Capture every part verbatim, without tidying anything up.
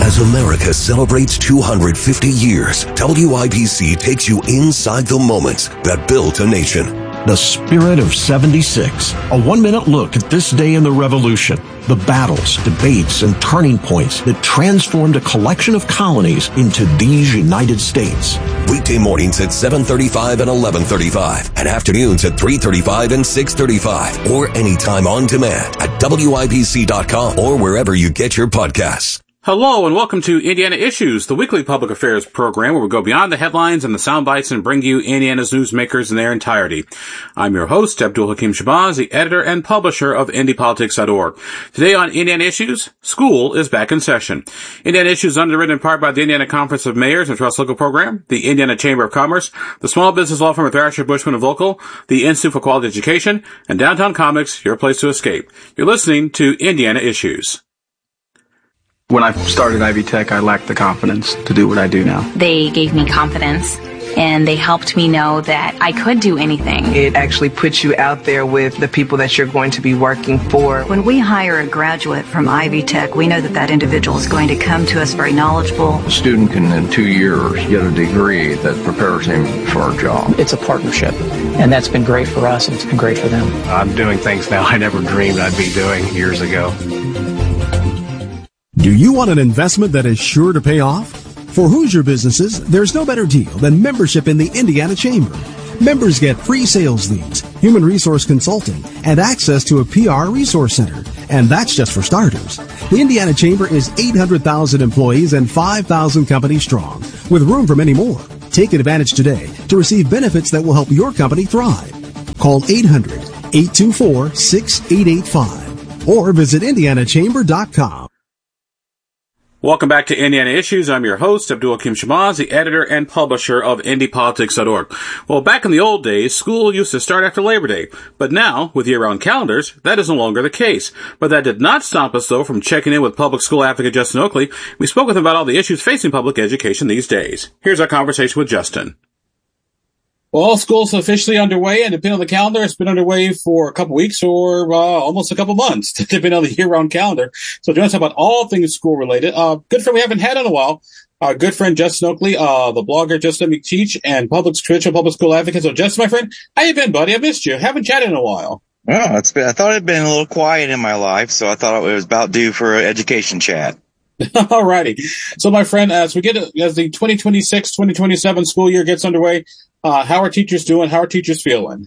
As America celebrates two hundred fifty years, W I B C takes you inside the moments that built a nation. The Spirit of seventy-six, a one-minute look at this day in the Revolution, the battles, debates, and turning points that transformed a collection of colonies into these United States. Weekday mornings at seven thirty-five and eleven thirty-five, and afternoons at three thirty-five and six thirty-five, or anytime on demand at W I B C dot com or wherever you get your podcasts. Hello and welcome to Indiana Issues, the weekly public affairs program where we go beyond the headlines and the sound bites and bring you Indiana's newsmakers in their entirety. I'm your host, Abdul Hakim Shabazz, the editor and publisher of Indy Politics dot org. Today on Indiana Issues, school is back in session. Indiana Issues is underwritten in part by the Indiana Conference of Mayors and Trust Local Program, the Indiana Chamber of Commerce, the Small Business Law Firm of Thrasher, Bushman and Volkel, the Institute for Quality Education, and Downtown Comics, your place to escape. You're listening to Indiana Issues. When I started Ivy Tech, I lacked the confidence to do what I do now. They gave me confidence, and they helped me know that I could do anything. It actually puts you out there with the people that you're going to be working for. When we hire a graduate from Ivy Tech, we know that that individual is going to come to us very knowledgeable. A student can, in two years, get a degree that prepares him for a job. It's a partnership, and that's been great for us, and it's been great for them. I'm doing things now I never dreamed I'd be doing years ago. Do you want an investment that is sure to pay off? For Hoosier businesses, there's no better deal than membership in the Indiana Chamber. Members get free sales leads, human resource consulting, and access to a P R resource center. And that's just for starters. The Indiana Chamber is eight hundred thousand employees and five thousand companies strong, with room for many more. Take advantage today to receive benefits that will help your company thrive. Call eight hundred, eight two four, six eight eight five or visit indiana chamber dot com. Welcome back to Indiana Issues. I'm your host, Abdul Hakim Shabazz, the editor and publisher of Indy Politics dot org. Well, back in the old days, school used to start after Labor Day. But now, with year-round calendars, that is no longer the case. But that did not stop us, though, from checking in with public school advocate Justin Oakley. We spoke with him about all the issues facing public education these days. Here's our conversation with Justin. Well, school's officially underway, and depending on the calendar, it's been underway for a couple weeks or uh, almost a couple months, depending on the year-round calendar. So join us about all things school-related. Uh, good friend we haven't had in a while, our good friend Justin Oakley, uh, the blogger Justin McTeach, and public traditional public school advocate. So, Justin, my friend, how you been, buddy? I missed you. Haven't chatted in a while. Oh, it's been. I thought it'd been a little quiet in my life, so I thought it was about due for an education chat. All righty. So, my friend, as we get as the twenty twenty-six twenty twenty-seven school year gets underway, uh, how are teachers doing? How are teachers feeling?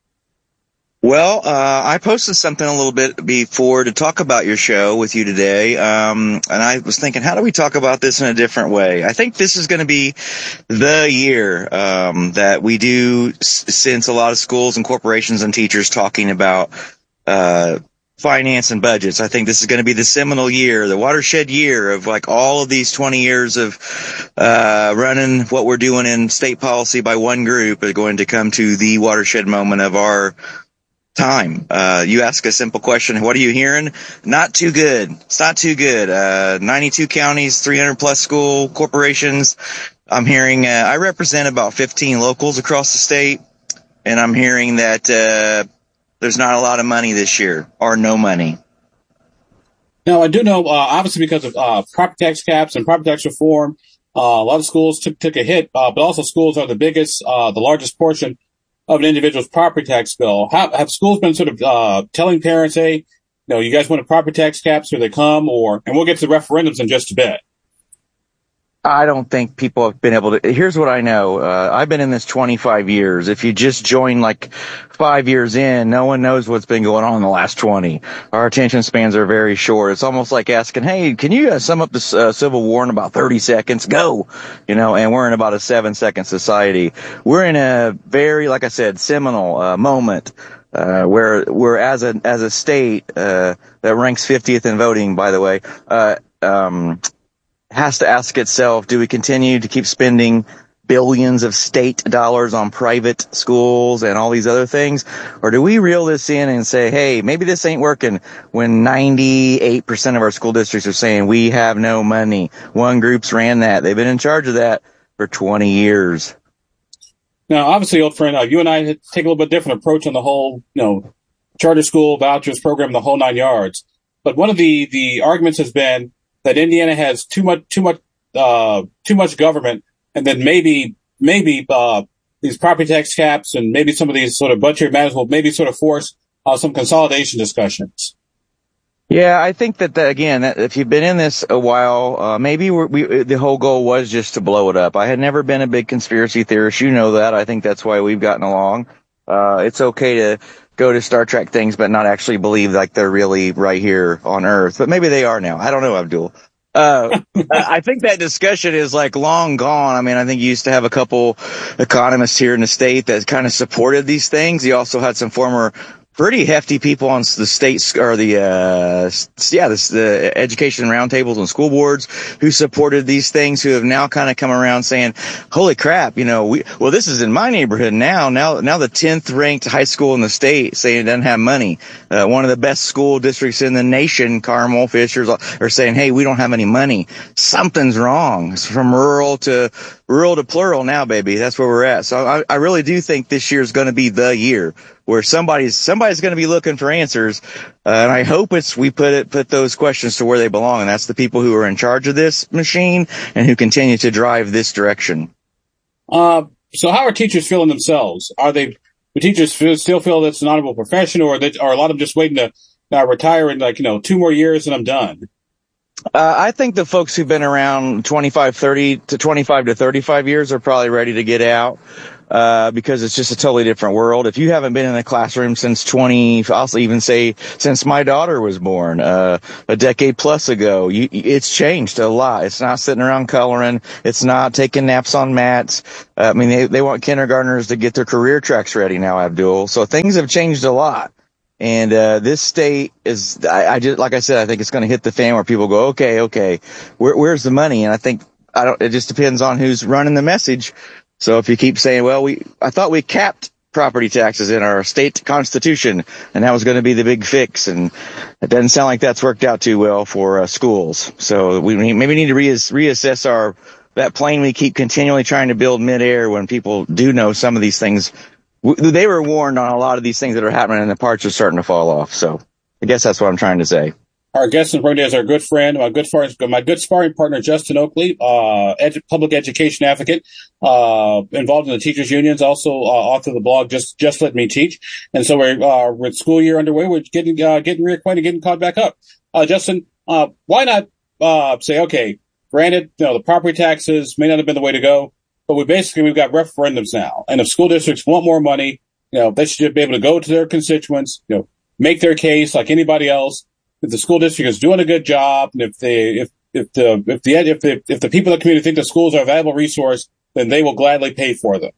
Well, uh, I posted something a little bit before to talk about your show with you today. Um, and I was thinking, how do we talk about this in a different way? I think this is going to be the year, um, that we do s- since a lot of schools and corporations and teachers talking about, uh, finance and budgets. I think this is going to be the seminal year, the watershed year of like all of these twenty years of uh running what we're doing in state policy by one group is going to come to the watershed moment of our time. Uh you ask a simple question, what are you hearing? Not too good. It's not too good. Uh ninety-two counties, three hundred plus school corporations. I'm hearing uh, I represent about fifteen locals across the state, and I'm hearing that uh there's not a lot of money this year, or no money. Now, I do know, uh, obviously, because of uh, property tax caps and property tax reform, uh, a lot of schools took, took a hit, uh, but also schools are the biggest, uh, the largest portion of an individual's property tax bill. How, have schools been sort of uh, telling parents, hey, you know, you guys want a property tax caps, here they come, or, and we'll get to the referendums in just a bit. I don't think people have been able to. Here's what I know. Uh, I've been in this twenty-five years. If you just join like five years in, no one knows what's been going on in the last twenty. Our attention spans are very short. It's almost like asking, hey, can you uh, sum up the uh, Civil War in about thirty seconds? Go. You know, and we're in about a seven second society. We're in a very, like I said, seminal uh, moment. Uh, where we're as a, as a state, uh, that ranks fiftieth in voting, by the way, uh, um, has to ask itself, do we continue to keep spending billions of state dollars on private schools and all these other things? Or do we reel this in and say, hey, maybe this ain't working when ninety-eight percent of our school districts are saying we have no money? One group's ran that. They've been in charge of that for twenty years. Now, obviously, old friend, uh, you and I take a little bit different approach on the whole, you know, charter school vouchers program, the whole nine yards. But one of the, the arguments has been, that Indiana has too much, too much, uh, too much government, and then maybe, maybe, uh, these property tax caps and maybe some of these sort of budgetary matters will maybe sort of force uh, some consolidation discussions. Yeah, I think that, that again, that if you've been in this a while, uh, maybe we're, we the whole goal was just to blow it up. I had never been a big conspiracy theorist. You know that. I think that's why we've gotten along. Uh, it's okay to go to Star Trek things, but not actually believe like they're really right here on Earth. But maybe they are now. I don't know, Abdul. Uh, I think that discussion is like long gone. I mean, I think you used to have a couple economists here in the state that kind of supported these things. You also had some former pretty hefty people on the states or the, uh, yeah, the, the education roundtables and school boards who supported these things, who have now kind of come around saying, holy crap, you know, we, well, this is in my neighborhood now. Now, now the tenth ranked high school in the state saying it doesn't have money. Uh, one of the best school districts in the nation, Carmel, Fishers, are saying, hey, we don't have any money. Something's wrong. It's from rural to rural to plural now, baby. That's where we're at. So I, I really do think this year is going to be the year where somebody's somebody's going to be looking for answers, uh, and I hope it's we put it put those questions to where they belong, and that's the people who are in charge of this machine and who continue to drive this direction. Uh, so how are teachers feeling themselves? Are they the teachers feel, still feel that it's an honorable profession, or that, or a lot of them just waiting to uh, retire in like you know two more years and I'm done? Uh, I think the folks who've been around twenty-five, thirty to twenty-five to thirty-five years are probably ready to get out. Uh, because it's just a totally different world. If you haven't been in a classroom since twenty, I'll even say since my daughter was born, uh, a decade plus ago, you, it's changed a lot. It's not sitting around coloring. It's not taking naps on mats. Uh, I mean, they, they want kindergartners to get their career tracks ready now, Abdul. So things have changed a lot. And, uh, this state is, I, I just, like I said, I think it's going to hit the fan where people go, okay, okay, where, where's the money? And I think, I don't, it just depends on who's running the message. So if you keep saying, well, we, I thought we capped property taxes in our state constitution and that was going to be the big fix. And it doesn't sound like that's worked out too well for uh, schools. So we maybe need to reass- reassess our, that plane we keep continually trying to build midair when people do know some of these things. They were warned on a lot of these things that are happening and the parts are starting to fall off. So I guess that's what I'm trying to say. Our guest in front is our good friend, my good friend, my good sparring partner, Justin Oakley, uh, edu- public education advocate, uh, involved in the teachers unions, also, uh, author of the blog, Just, Just Let Me Teach. And so we're, uh, with school year underway, we're getting, uh, getting reacquainted, getting caught back up. Uh, Justin, uh, why not, uh, say, okay, granted, you know, the property taxes may not have been the way to go, but we basically, we've got referendums now. And if school districts want more money, you know, they should be able to go to their constituents, you know, make their case like anybody else. If the school district is doing a good job, and if they, if, if the, if the, if the, if the people in the community think the schools are a valuable resource, then they will gladly pay for them.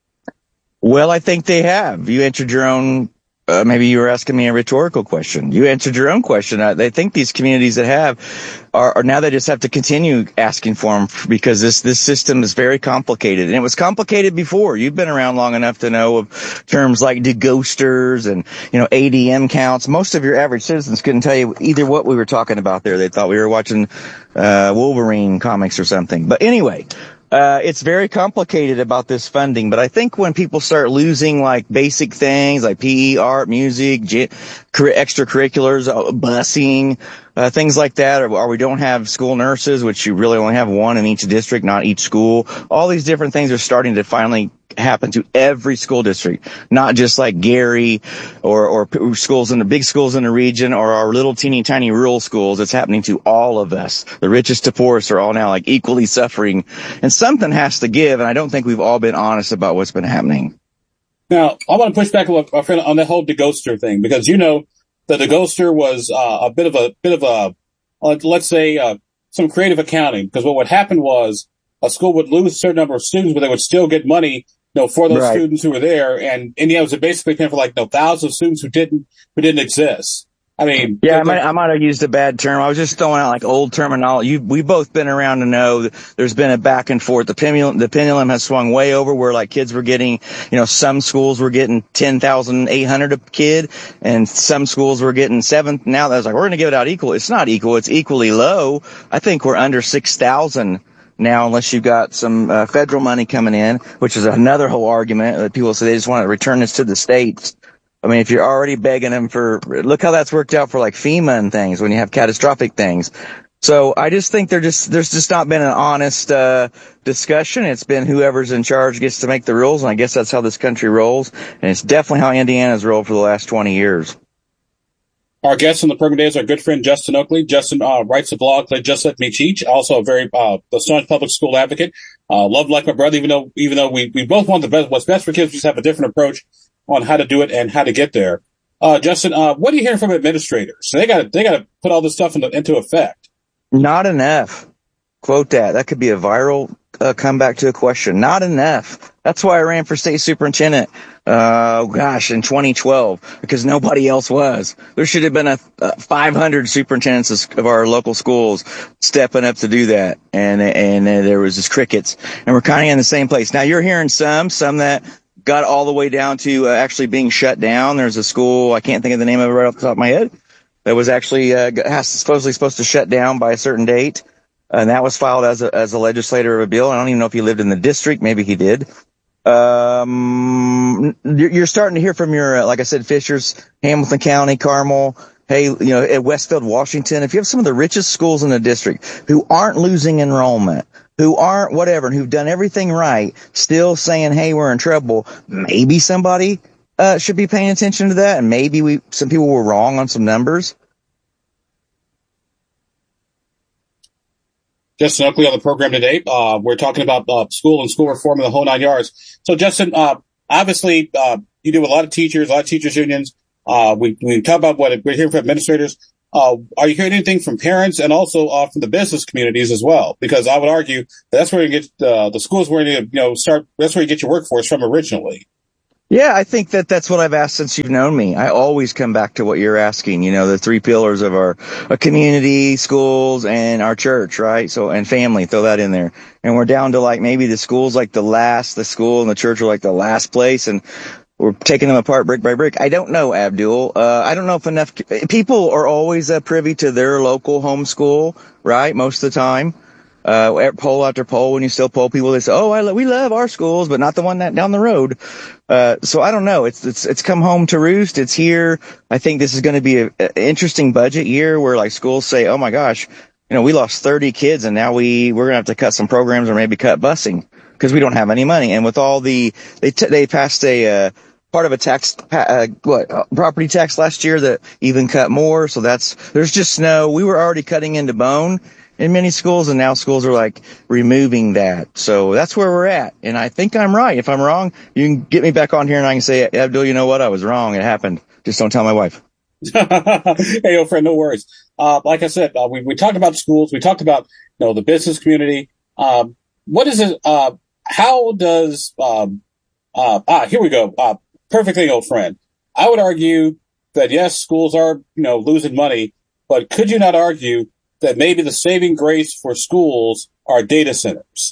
Well, I think they have. You answered your own, uh, maybe you were asking me a rhetorical question. You answered your own question. Uh, they think these communities that have are, are now they just have to continue asking for them because this, this system is very complicated. And it was complicated before. You've been around long enough to know of terms like deghosters and, you know, A D M counts. Most of your average citizens couldn't tell you either what we were talking about there. They thought we were watching, uh, Wolverine comics or something. But anyway, Uh, it's very complicated about this funding, but I think when people start losing like basic things like P E, art, music, ge- extracurriculars, uh, busing, uh, things like that, or, or we don't have school nurses, which you really only have one in each district, not each school. All these different things are starting to finally happen to every school district, not just like Gary or, or schools in the big schools in the region or our little teeny tiny rural schools. It's happening to all of us. The richest to poorest are all now like equally suffering, and something has to give. And I don't think we've all been honest about what's been happening. Now, I want to push back a little on the whole deghoster thing, because you know the deghoster was uh, a bit of a bit of a uh, let's say uh, some creative accounting, because what would happen was a school would lose a certain number of students, but they would still get money, you know, for those right. students who were there, and Indiana was basically paying for like you know, thousands of students who didn't who didn't exist. I mean, yeah, I might, I might have used a bad term. I was just throwing out like old terminology. You, we've both been around to know that there's been a back and forth. The pendulum, the pendulum has swung way over where like kids were getting, you know, some schools were getting ten thousand eight hundred a kid and some schools were getting seven. Now that's like, we're going to give it out equal. It's not equal. It's equally low. I think we're under six thousand now, unless you've got some uh, federal money coming in, which is another whole argument that people say they just want to return this to the states. I mean, if you're already begging them for, look how that's worked out for like FEMA and things when you have catastrophic things. So I just think there just there's just not been an honest uh, discussion. It's been whoever's in charge gets to make the rules, and I guess that's how this country rolls. And it's definitely how Indiana's rolled for the last twenty years. Our guest on the program today is our good friend Justin Oakley. Justin uh, writes a blog called Just Let Me Teach. Also a very uh, a staunch public school advocate. Uh, love like my brother, even though even though we, we both want the best, what's best for kids. We just have a different approach on how to do it and how to get there. Uh, Justin, uh, what are you hearing from administrators? They got they got to put all this stuff into, into effect. Not enough. Quote that. That could be a viral uh, comeback to a question. Not enough. That's why I ran for state superintendent, uh, gosh, in twenty twelve, because nobody else was. There should have been a, a five hundred superintendents of our local schools stepping up to do that. And, and uh, there was just crickets. And we're kind of in the same place. Now you're hearing some, some that got all the way down to uh, actually being shut down. There's a school, I can't think of the name of it right off the top of my head, that was actually uh, has, supposedly supposed to shut down by a certain date. And that was filed as a, as a legislator of a bill. I don't even know if he lived in the district. Maybe he did. Um, you're starting to hear from your, uh, like I said, Fishers, Hamilton County, Carmel, hey, you know, at Westfield, Washington. If you have some of the richest schools in the district who aren't losing enrollment, who aren't whatever, and who've done everything right, still saying, hey, we're in trouble, maybe somebody uh, should be paying attention to that. And maybe we, some people were wrong on some numbers. Justin Oakley on the program today. Uh, we're talking about uh, school and school reform and the whole nine yards. So, Justin, uh, obviously, uh, you do a lot of teachers, a lot of teachers unions. Uh, we, we talk about what we're hearing from administrators. Uh, are you hearing anything from parents and also uh, from the business communities as well? Because I would argue that's where you get uh, the schools where you, you know start. That's where you get your workforce from originally. Yeah, I think that that's what I've asked since you've known me. I always come back to what you're asking, you know, the three pillars of our, our community, schools, and our church, right? So, and family, throw that in there. And we're down to like maybe the school's like the last, the school and the church are like the last place, and we're taking them apart brick by brick. I don't know, Abdul. Uh, I don't know if enough people are always uh, privy to their local homeschool, right? Most of the time. Uh, poll after poll, when you still poll people, they say, oh, I lo- we love our schools, but not the one that down the road. Uh, so I don't know. It's, it's, it's come home to roost. It's here. I think this is going to be an interesting budget year where like schools say, oh my gosh, you know, we lost thirty kids and now we, we're going to have to cut some programs or maybe cut busing because we don't have any money. And with all the, they, t- they passed a, uh, part of a tax, uh, what, uh, property tax last year that even cut more. So that's, there's just no, we were already cutting into bone in many schools, and now schools are like removing that. So that's where we're at. And I think I'm right. If I'm wrong, you can get me back on here and I can say, Abdul, you know what? I was wrong. It happened. Just don't tell my wife. Hey, old friend, no worries. Uh, like I said, uh, we, we talked about schools. We talked about, you know, the business community. Um, what is it? Uh, how does, um, uh, ah, here we go. Uh, perfect thing, old friend. I would argue that yes, schools are, you know, losing money, but could you not argue that maybe the saving grace for schools are data centers?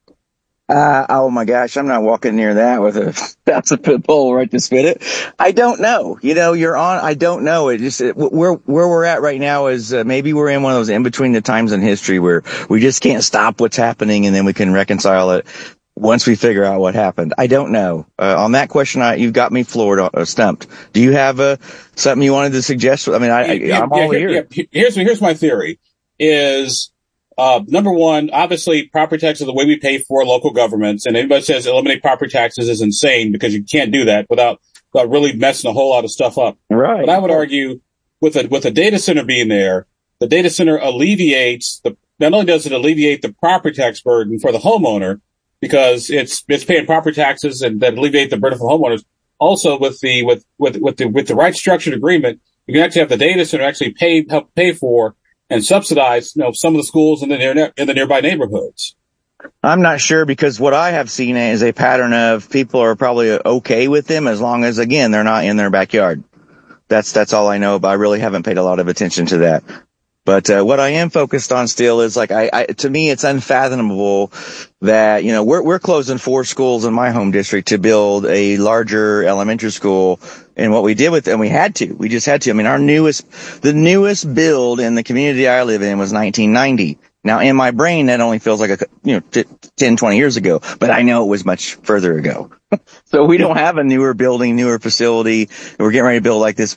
Uh, oh my gosh, I'm not walking near that with a thousand foot pole right to spit it. I don't know. You know, you're on, I don't know. It just, it, where, where we're at right now is uh, maybe we're in one of those in between the times in history where we just can't stop what's happening and then we can reconcile it once we figure out what happened. I don't know. Uh, on that question, I, you've got me floored, uh, stumped. Do you have uh, something you wanted to suggest? I mean, I, I, yeah, I'm all yeah, ears. Yeah, here's, here's my theory is, uh, number one, obviously property tax is the way we pay for local governments. And anybody says eliminate property taxes is insane because you can't do that without, without really messing a whole lot of stuff up. Right. But I would argue with a, with a data center being there, the data center alleviates the, not only does it alleviate the property tax burden for the homeowner because it's, it's paying property taxes and that alleviate the burden for homeowners. Also with the, with, with, with the, with the right structured agreement, you can actually have the data center actually pay, help pay for and subsidize, you know, some of the schools in the near, in the nearby neighborhoods. I'm not sure because what I have seen is a pattern of people are probably okay with them as long as, again, they're not in their backyard. That's, that's all I know, but I really haven't paid a lot of attention to that. But, uh, what I am focused on still is like, I, I, to me, it's unfathomable that, you know, we're, we're closing four schools in my home district to build a larger elementary school. And what we did with, and we had to, we just had to. I mean, our newest, the newest build in the community I live in was nineteen ninety. Now in my brain, that only feels like a, you know, t- ten, twenty years ago, but I know it was much further ago. So we don't have a newer building, newer facility. We're getting ready to build like this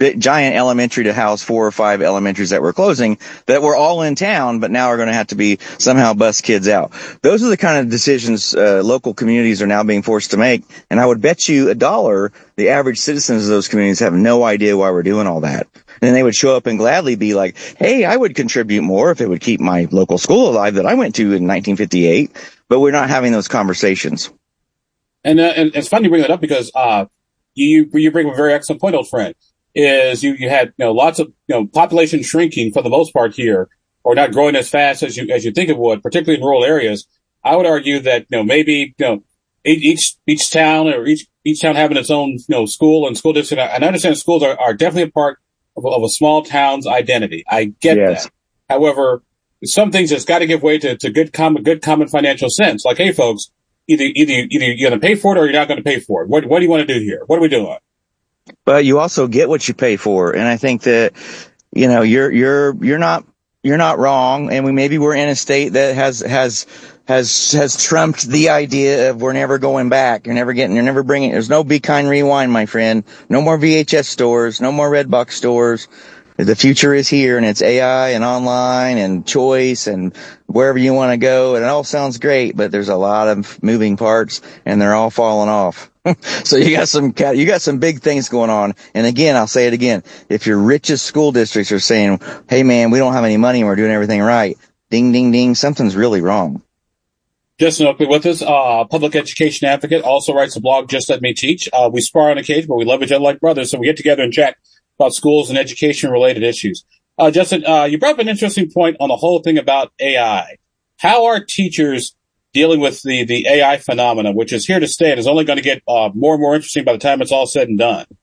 big, giant elementary to house four or five elementaries that were closing that were all in town, but now are going to have to be somehow bus kids out. Those are the kind of decisions uh, local communities are now being forced to make. And I would bet you a dollar the average citizens of those communities have no idea why we're doing all that. And they would show up and gladly be like, hey, I would contribute more if it would keep my local school alive that I went to in nineteen fifty-eight. But we're not having those conversations. And, uh, and it's funny you bring that up because uh, you you bring up a very excellent point, old friend. Is you, you had, you know, lots of, you know, population shrinking for the most part here, or not growing as fast as you, as you think it would, particularly in rural areas. I would argue that, you know, maybe, you know, each, each town or each, each town having its own, you know, school and school district. And I understand schools are, are definitely a part of, of a small town's identity. I get yes. that. However, some things that's got to give way to, to good common, good common financial sense. Like, hey folks, either, either, either you're going to pay for it or you're not going to pay for it. What, what do you want to do here? What are we doing? But you also get what you pay for. And I think that, you know, you're, you're, you're not, you're not wrong. And we, maybe we're in a state that has, has, has, has trumped the idea of we're never going back. You're never getting, you're never bringing, there's no Be Kind Rewind, my friend. No more V H S stores, no more Redbox stores. The future is here, and it's A I and online and choice and wherever you want to go. And it all sounds great, but there's a lot of moving parts and they're all falling off. So you got some, you got some big things going on. And again, I'll say it again. If your richest school districts are saying, hey man, we don't have any money and we're doing everything right, ding, ding, ding, something's really wrong. Justin Oakley with us, uh, public education advocate, also writes a blog, Just Let Me Teach. Uh, we spar on occasion, but we love each other like brothers. So we get together and chat about schools and education related issues. Uh, Justin, uh, you brought up an interesting point on the whole thing about A I. How are teachers dealing with the, the A I phenomena, which is here to stay and is only going to get uh, more and more interesting by the time it's all said and done?